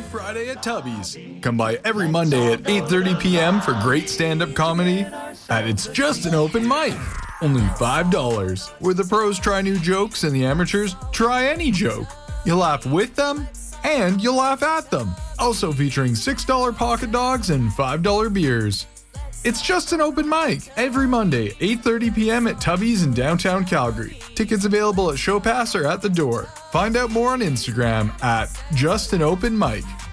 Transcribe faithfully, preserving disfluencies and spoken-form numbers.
Friday at Tubby's. Come by every Monday at eight thirty p.m. for great stand-up comedy. And it's just an open mic. Only five dollars. Where the pros try new jokes and the amateurs try any joke. You'll laugh with them and you'll laugh at them. Also featuring six dollars pocket dogs and five dollars beers. It's just an open mic every Monday, eight thirty p.m. at Tubby's in downtown Calgary. Tickets available at Showpass or at the door. Find out more on Instagram at Just an Open Mic.